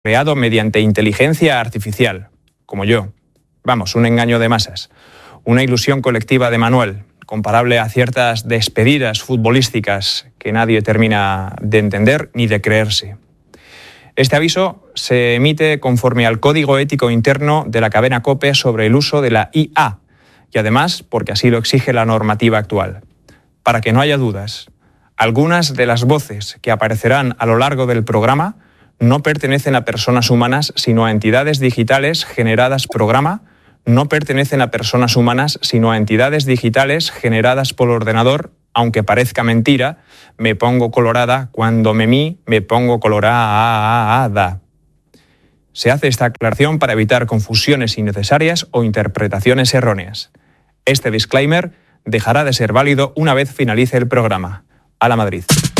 creado mediante inteligencia artificial, como yo. Vamos, un engaño de masas, una ilusión colectiva de Manuel, comparable a ciertas despedidas futbolísticas que nadie termina de entender ni de creerse. Este aviso se emite conforme al código ético interno de la cadena COPE sobre el uso de la IA y además porque así lo exige la normativa actual. Para que no haya dudas, algunas de las voces que aparecerán a lo largo del programa no pertenecen a personas humanas, sino a entidades digitales generadas programa, no pertenecen a personas humanas, sino a entidades digitales generadas por ordenador, aunque parezca mentira, me pongo colorada cuando me pongo colorada. Se hace esta aclaración para evitar confusiones innecesarias o interpretaciones erróneas. Este disclaimer dejará de ser válido una vez finalice el programa. ¡Hala Madrid!